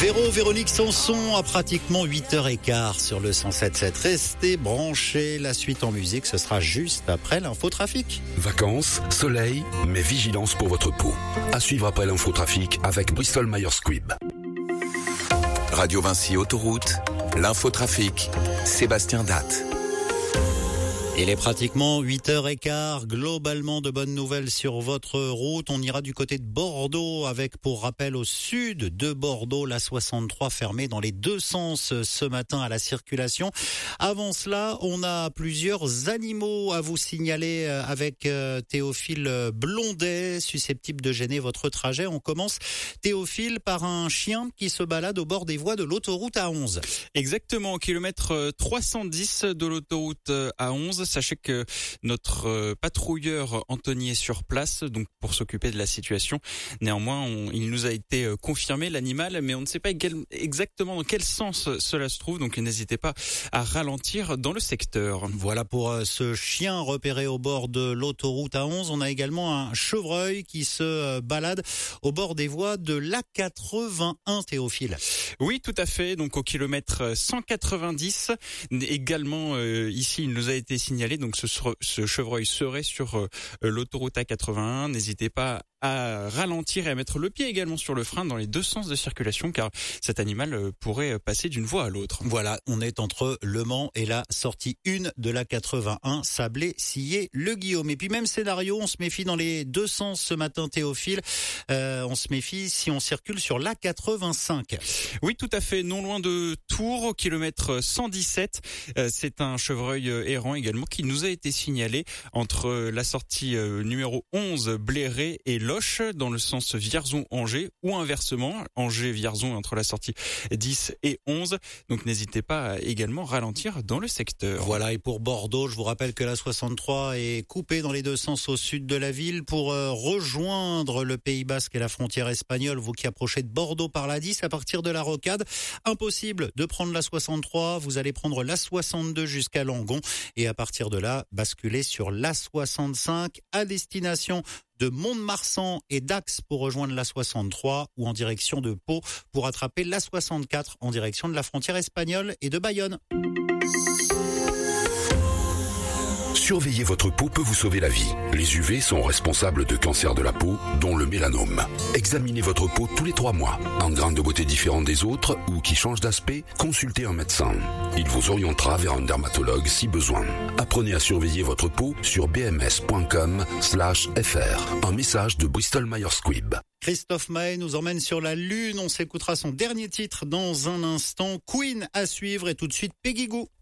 Véronique Sanson à pratiquement 8h15 sur le 107.7. Restez branchés, la suite en musique, ce sera juste après l'infotrafic. Vacances, soleil, mais vigilance pour votre peau. À suivre après l'infotrafic avec Bristol Myers Squibb. Radio Vinci Autoroute, l'infotrafic, Sébastien Datte. Il est pratiquement 8h15, globalement de bonnes nouvelles sur votre route. On ira du côté de Bordeaux avec, pour rappel, au sud de Bordeaux, la 63 fermée dans les deux sens ce matin à la circulation. Avant cela, on a plusieurs animaux à vous signaler avec Théophile Blondet, susceptible de gêner votre trajet. On commence, Théophile, par un chien qui se balade au bord des voies de l'autoroute A11. Exactement, au kilomètre 310 de l'autoroute A11. Sachez que notre patrouilleur Anthony est sur place, donc pour s'occuper de la situation. Néanmoins, il nous a été confirmé l'animal, mais on ne sait pas exactement dans quel sens cela se trouve, donc n'hésitez pas à ralentir dans le secteur. Voilà pour ce chien repéré au bord de l'autoroute A11. On a également un chevreuil qui se balade au bord des voies de l'A81, Théophile. Oui, tout à fait, donc au kilomètre 190. Également, ici, il nous a été signalé, donc ce chevreuil serait sur l'autoroute A81. N'hésitez pas à ralentir et à mettre le pied également sur le frein dans les deux sens de circulation, car cet animal pourrait passer d'une voie à l'autre. Voilà, on est entre Le Mans et la sortie 1 de la 81, Sablé, Sillé, Le Guillaume. Et puis même scénario, on se méfie dans les deux sens ce matin, Théophile. On se méfie si on circule sur la 85. Oui, tout à fait, non loin de Tours, au kilomètre 117. C'est un chevreuil errant également qui nous a été signalé entre la sortie numéro 11, Bléré, et Loche, dans le sens Vierzon-Angers, ou inversement, Angers-Vierzon entre la sortie 10 et 11. Donc n'hésitez pas à également ralentir dans le secteur. Voilà, et pour Bordeaux, je vous rappelle que la 63 est coupée dans les deux sens au sud de la ville pour rejoindre le Pays Basque et la frontière espagnole. Vous qui approchez de Bordeaux par la 10, à partir de la Rocade, impossible de prendre la 63, vous allez prendre la 62 jusqu'à Langon, et à partir de là, basculer sur la 65 à destination de Mont-de-Marsan et Dax pour rejoindre la 63, ou en direction de Pau pour attraper la 64 en direction de la frontière espagnole et de Bayonne. Surveiller votre peau peut vous sauver la vie. Les UV sont responsables de cancers de la peau, dont le mélanome. Examinez votre peau tous les 3 mois. Un grain de beauté différent des autres ou qui change d'aspect, consultez un médecin. Il vous orientera vers un dermatologue si besoin. Apprenez à surveiller votre peau sur bms.com/fr. Un message de Bristol Myers Squibb. Christophe Maé nous emmène sur la Lune. On s'écoutera son dernier titre dans un instant. Queen à suivre et tout de suite Peggy Gou.